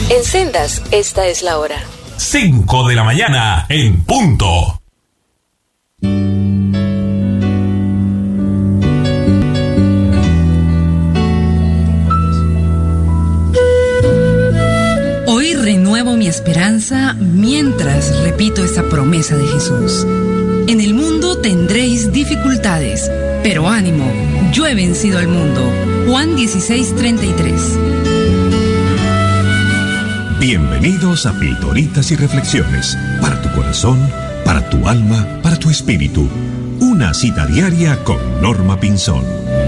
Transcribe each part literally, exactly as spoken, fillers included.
En Sendas, esta es la hora. cinco de la mañana, en punto. Hoy renuevo mi esperanza mientras repito esta promesa de Jesús. En el mundo tendréis dificultades, pero ánimo, yo he vencido al mundo. Juan dieciséis, treinta y tres. Bienvenidos a Pildoritas y Reflexiones, para tu corazón, para tu alma, para tu espíritu. Una cita diaria con Norma Pinzón.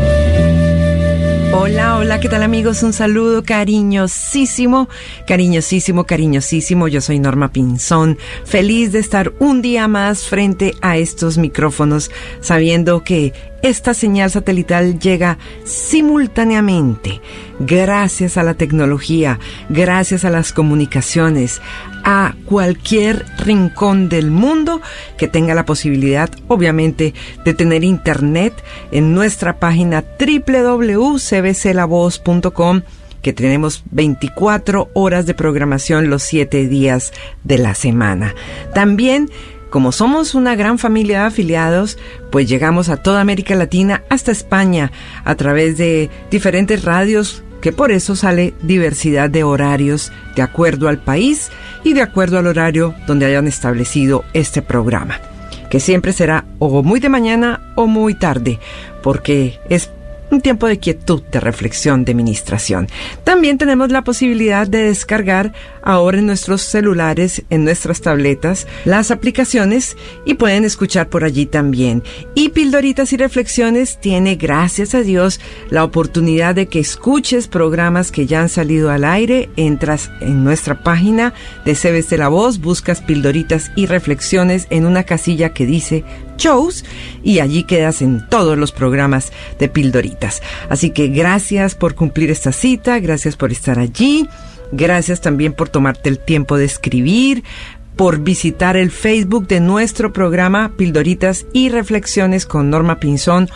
Hola, hola, ¿qué tal amigos? Un saludo cariñosísimo, cariñosísimo, cariñosísimo. Yo soy Norma Pinzón, feliz de estar un día más frente a estos micrófonos, sabiendo que esta señal satelital llega simultáneamente, gracias a la tecnología, gracias a las comunicaciones, a cualquier rincón del mundo que tenga la posibilidad, obviamente, de tener internet en nuestra página doble u doble u doble u punto c b c la voz punto com, que tenemos veinticuatro horas de programación los siete días de la semana. También, como somos una gran familia de afiliados, pues llegamos a toda América Latina, hasta España, a través de diferentes radios, que por eso sale diversidad de horarios de acuerdo al país y de acuerdo al horario donde hayan establecido este programa, que siempre será o muy de mañana o muy tarde, porque es un tiempo de quietud, de reflexión, de ministración. También tenemos la posibilidad de descargar ahora en nuestros celulares, en nuestras tabletas, las aplicaciones y pueden escuchar por allí también. Y Pildoritas y Reflexiones tiene, gracias a Dios, la oportunidad de que escuches programas que ya han salido al aire. Entras en nuestra página de C B C La Voz, buscas Pildoritas y Reflexiones en una casilla que dice Shows y allí quedas en todos los programas de Pildoritas. Así que gracias por cumplir esta cita, gracias por estar allí, gracias también por tomarte el tiempo de escribir, por visitar el Facebook de nuestro programa Pildoritas y Reflexiones con Norma Pinzón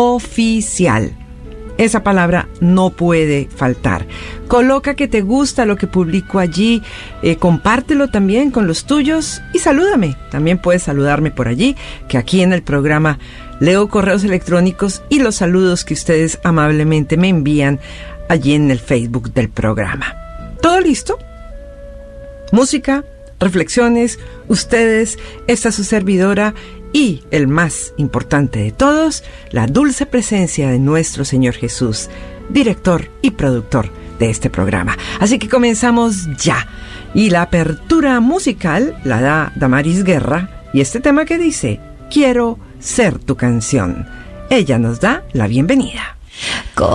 Oficial. Esa palabra no puede faltar. Coloca que te gusta lo que publico allí, eh, compártelo también con los tuyos y salúdame. También puedes saludarme por allí, que aquí en el programa leo correos electrónicos y los saludos que ustedes amablemente me envían allí en el Facebook del programa. ¿Todo listo? Música, reflexiones, ustedes, esta es su servidora y, el más importante de todos, la dulce presencia de nuestro Señor Jesús, director y productor de este programa. Así que comenzamos ya. Y la apertura musical la da Damaris Guerra y este tema que dice, Quiero ser tu canción. Ella nos da la bienvenida.